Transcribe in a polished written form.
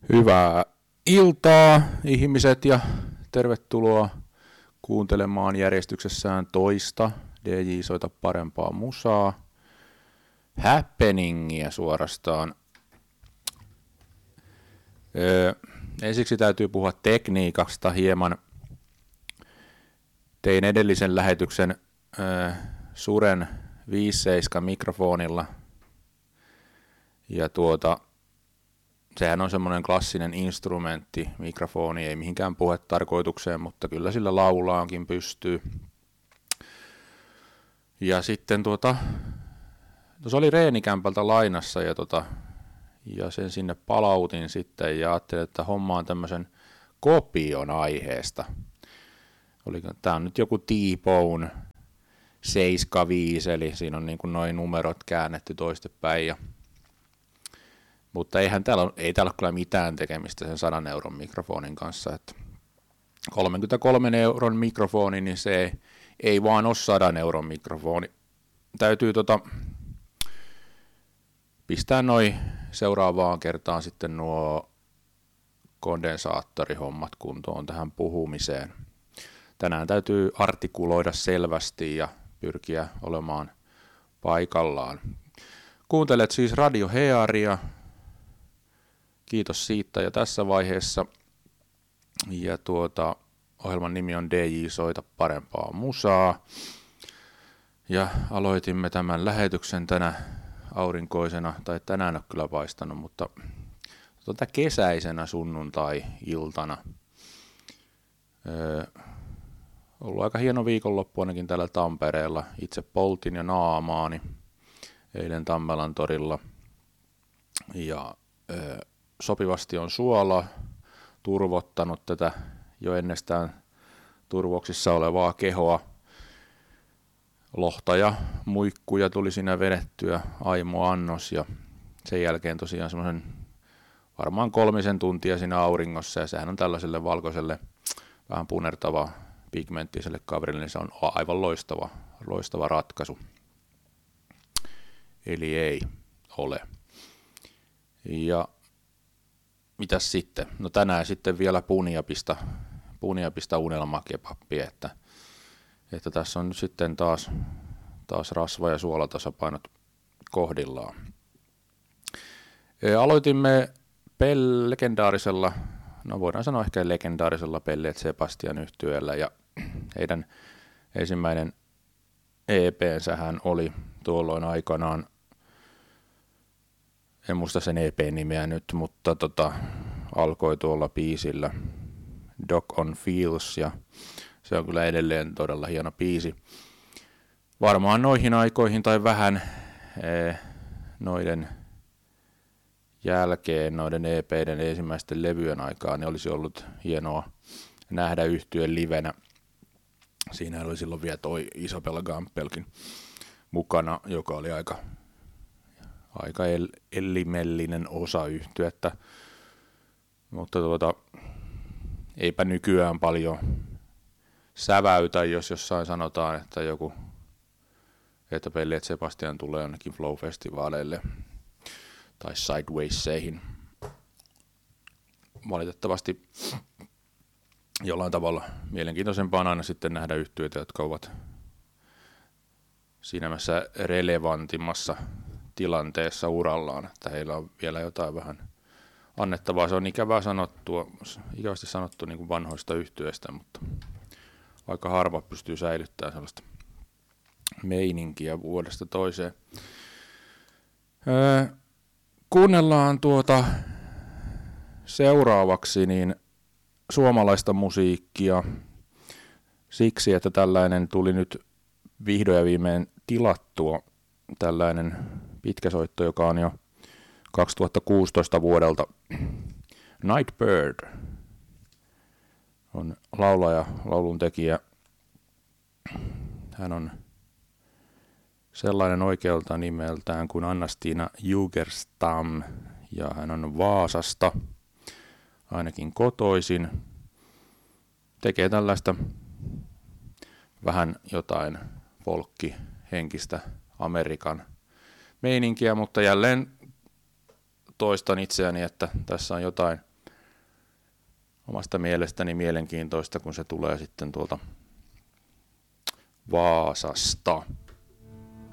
Hyvää iltaa ihmiset ja tervetuloa kuuntelemaan järjestyksessään toista DJ Soita parempaa musaa. Happeningia suorastaan. Ensiksi täytyy puhua tekniikasta hieman. Tein edellisen lähetyksen Suren 5.7 mikrofonilla ja sehän on semmoinen klassinen instrumentti, mikrofoni, ei mihinkään puhetarkoitukseen, mutta kyllä sillä laulaankin pystyy. Ja sitten se oli reenikämpältä lainassa ja sen sinne palautin sitten ja ajattelin, että hommaan tämmöisen kopion aiheesta. Tää on nyt joku T-Bone 75, eli siinä on niin kuin noin numerot käännetty toistepäin. Mutta ei täällä ole kyllä mitään tekemistä sen 100 euron mikrofonin kanssa. Että 33 euron mikrofoni, niin se ei vaan ole 100 euron mikrofoni. Täytyy pistää seuraavaan kertaan sitten nuo kondensaattorihommat kuntoon tähän puhumiseen. Tänään täytyy artikuloida selvästi ja pyrkiä olemaan paikallaan. Kuuntelet siis Radio Hearia. Kiitos siitä ja tässä vaiheessa. Ja ohjelman nimi on DJ Soita parempaa musaa. Ja aloitimme tämän lähetyksen tänä aurinkoisena, tai tänään on kyllä paistanut, mutta kesäisenä sunnuntai-iltana. Ollut aika hieno viikonloppu ainakin täällä Tampereella. Itse poltin jo naamaani eilen Tammelan torilla. Ja sopivasti on suola turvottanut tätä jo ennestään turvoksissa olevaa kehoa. Lohta ja muikkuja tuli siinä vedettyä aimoannos ja sen jälkeen tosiaan semmoisen varmaan 3 tuntia siinä auringossa ja sehän on tällaiselle valkoiselle vähän punertava pigmenttiselle kaverille, niin se on aivan loistava ratkaisu. Eli ei ole. Ja mitäs sitten? No tänään sitten vielä punjapista unelmakebappi, että tässä on nyt sitten taas rasva- ja suolatasapainot kohdillaan. Aloitimme legendaarisella, no voidaan sanoa ehkä legendaarisella Pelle et Sebastian -yhtyeellä ja heidän ensimmäinen EP-sähän oli tuolloin aikanaan, en muista sen EP-nimeä nyt, mutta alkoi tuolla biisillä Dog on Feels ja se on kyllä edelleen todella hieno biisi. Varmaan noihin aikoihin tai vähän noiden jälkeen, noiden EP:den ensimmäisten levyjen aikaan, niin olisi ollut hienoa nähdä yhtyeen livenä. Siinä oli silloin vielä toi Isabella Gampelkin mukana, joka oli aika elimellinen osa yhtyettä. Mutta eipä nykyään paljon säväytä, jos jossain sanotaan, että Pelle et Sebastian tulee ainakin Flow-festivaaleille tai Sidewayseihin. Valitettavasti jollain tavalla mielenkiintoisempaa on aina sitten nähdä yhtyeitä, jotka ovat siinä mielessä relevantimmassa tilanteessa urallaan, että heillä on vielä jotain vähän annettavaa. Se on ikävästi sanottu niin kuin vanhoista yhtyeistä, mutta aika harva pystyy säilyttämään sellaista meininkiä vuodesta toiseen. Kuunnellaan seuraavaksi niin suomalaista musiikkia siksi, että tällainen tuli nyt vihdoin ja viimein tilattua, tällainen pitkäsoitto, joka on jo 2016 vuodelta. Nightbird on laulaja, lauluntekijä. Hän on sellainen oikealta nimeltään kuin Anna-Stiina Jugerstam ja hän on Vaasasta, ainakin kotoisin. Tekee tällaista vähän jotain folkkihenkistä Amerikan meininkiä, mutta jälleen toistan itseäni, että tässä on jotain omasta mielestäni mielenkiintoista, kun se tulee sitten tuolta Vaasasta.